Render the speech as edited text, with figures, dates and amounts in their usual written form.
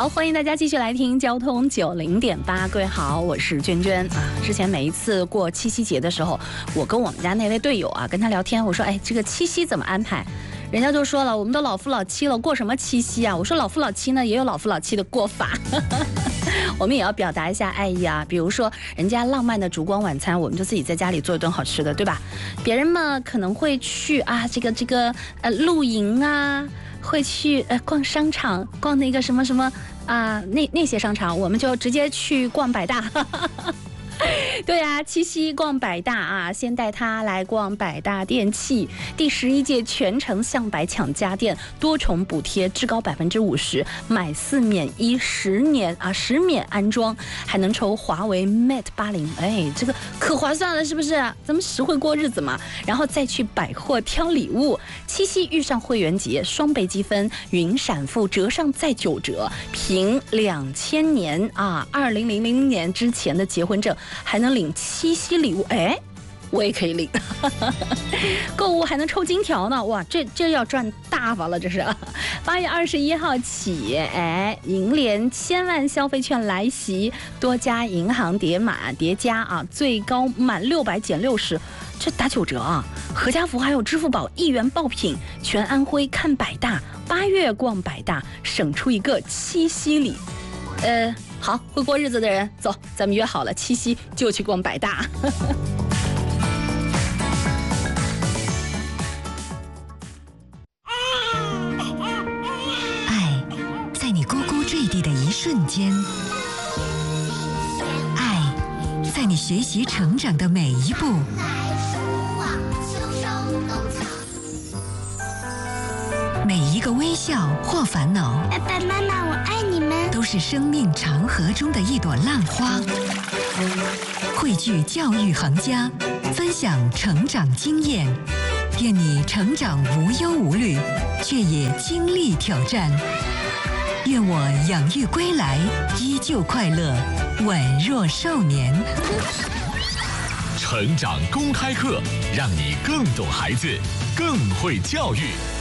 好，欢迎大家继续来听交通90.8，各位好，我是娟娟啊。之前每一次过七夕节的时候，我跟我们家那位队友啊跟他聊天，我说，哎，这个七夕怎么安排？人家就说了，我们都老夫老妻了，过什么七夕啊？我说老夫老妻呢，也有老夫老妻的过法。我们也要表达一下爱意啊，比如说人家浪漫的烛光晚餐，我们就自己在家里做一顿好吃的，对吧？别人嘛可能会去啊这个露营啊，会去逛商场，逛那个什么什么啊那些商场，我们就直接去逛百大。对啊，七夕逛百大啊，先带他来逛百大电器。第11届全程向百抢家电，多重补贴，至高50%，买4免1，10年啊10免安装，还能抽华为 Mate 80，哎，这个可划算了，是不是？咱们实惠过日子嘛。然后再去百货挑礼物，七夕遇上会员节，双倍积分，云闪付折上再9折，凭2000年啊2000年之前的结婚证。还能领七夕礼物，哎，我也可以领。购物还能抽金条呢，哇，这要赚大发了，这是。8月21号起，哎，银联1000万消费券来袭，多家银行叠加啊，最高满600减60，这打9折啊！合家福还有支付宝1元爆品，全安徽看百大，8月逛百大，省出一个七夕礼。好，会过日子的人，走，咱们约好了，七夕就去逛百大。 爱，在你呱呱坠地的一瞬间；爱，在你学习成长的每一步。每一个微笑或烦恼， 爸爸妈妈，我爱你们， 都是生命长河中的一朵浪花。汇聚教育行家，分享成长经验，愿你成长无忧无虑，却也经历挑战。愿我养育归来，依旧快乐，宛若少年。 成长公开课，让你更懂孩子，更会教育。